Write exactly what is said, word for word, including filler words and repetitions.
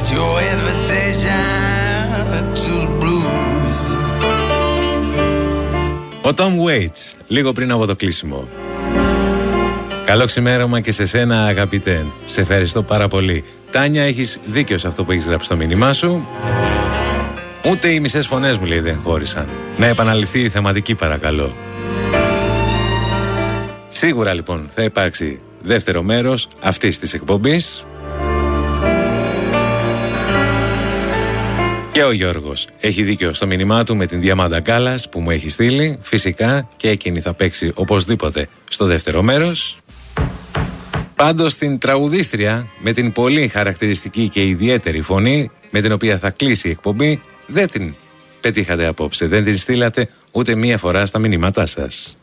your invitation to the blues. Ο Tom Waits, λίγο πριν από το κλείσιμο. Καλό ξημέρωμα και σε σένα, αγαπητέ. Σε ευχαριστώ πάρα πολύ. Τάνια, έχεις δίκιο σε αυτό που έχεις γράψει στο μήνυμά σου. Ούτε οι μισές φωνές μου, λέει, δεν χώρισαν. Να επαναληφθεί η θεματική, παρακαλώ. Σίγουρα λοιπόν θα υπάρξει δεύτερο μέρος αυτής της εκπομπής. Και ο Γιώργος έχει δίκιο στο μήνυμά του με την Διαμάντα Κάλλας που μου έχει στείλει. Φυσικά και εκείνη θα παίξει οπωσδήποτε στο δεύτερο μέρος. Πάντως την τραγουδίστρια με την πολύ χαρακτηριστική και ιδιαίτερη φωνή με την οποία θα κλείσει η εκπομπή δεν την πετύχατε απόψε. Δεν την στείλατε ούτε μία φορά στα μηνύματά σας.